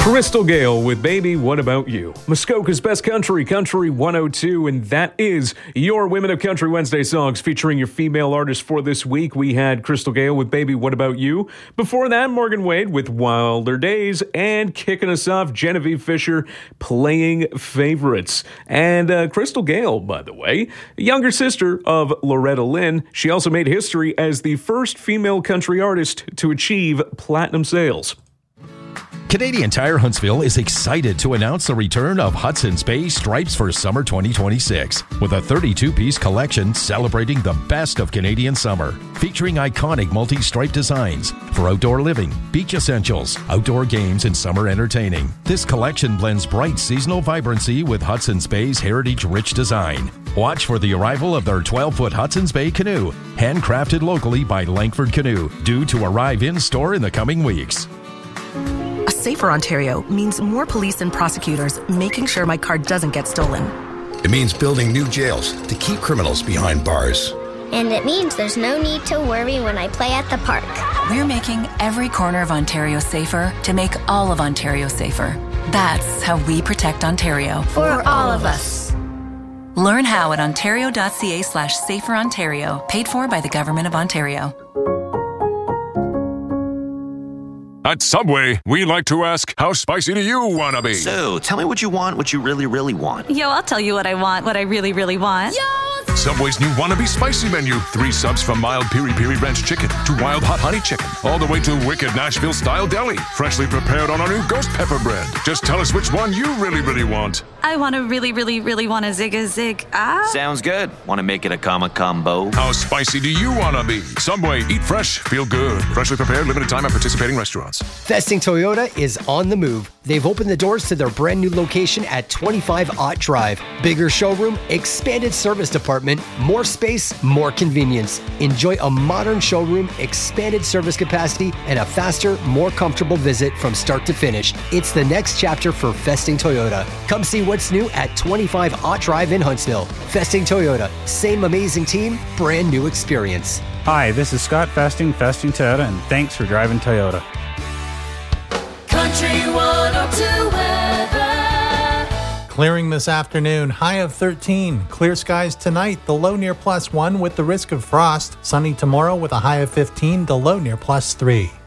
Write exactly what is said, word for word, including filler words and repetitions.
Crystal Gale with Baby, What About You? Muskoka's Best Country, Country one oh two, and that is your Women of Country Wednesday songs featuring your female artists for this week. We had Crystal Gale with Baby, What About You? Before that, Morgan Wade with Wilder Days, and kicking us off, Genevieve Fisher playing Favorites. And uh, Crystal Gale, by the way, younger sister of Loretta Lynn, she also made history as the first female country artist to achieve platinum sales. Canadian Tire Huntsville is excited to announce the return of Hudson's Bay Stripes for summer twenty twenty-six with a thirty-two piece collection celebrating the best of Canadian summer, featuring iconic multi-stripe designs for outdoor living, beach essentials, outdoor games, and summer entertaining. This collection blends bright seasonal vibrancy with Hudson's Bay's heritage-rich design. Watch for the arrival of their twelve foot Hudson's Bay canoe, handcrafted locally by Langford Canoe, due to arrive in-store in the coming weeks. A safer Ontario means more police and prosecutors making sure my car doesn't get stolen. It means building new jails to keep criminals behind bars. And it means there's no need to worry when I play at the park. We're making every corner of Ontario safer to make all of Ontario safer. That's how we protect Ontario. For all of us. Learn how at ontario.ca slash safer Ontario, paid for by the Government of Ontario. At Subway, we like to ask, how spicy do you want to be? So, tell me what you want, what you really, really want. Yo, I'll tell you what I want, what I really, really want. Yo! Subway's new Wannabe Spicy menu. Three subs from mild piri-piri ranch chicken to wild hot honey chicken, all the way to wicked Nashville-style deli, freshly prepared on our new ghost pepper bread. Just tell us which one you really, really want. I want to really, really, really want a zig a zig. Ah. Sounds good. Want to make it a comma combo? How spicy do you want to be? Subway, eat fresh, feel good. Freshly prepared, limited time at participating restaurants. Festing Toyota is on the move. They've opened the doors to their brand new location at twenty-five Ott Drive. Bigger showroom, expanded service department, more space, more convenience. Enjoy a modern showroom, expanded service capacity, and a faster, more comfortable visit from start to finish. It's the next chapter for Festing Toyota. Come see what's new at twenty-five Ott Drive in Huntsville. Festing Toyota, same amazing team, brand new experience. Hi, this is Scott Festing, Festing Toyota, and thanks for driving Toyota. Country one oh two weather. Clearing this afternoon, high of thirteen. Clear skies tonight, the low near plus one with the risk of frost. Sunny tomorrow with a high of fifteen, the low near plus three.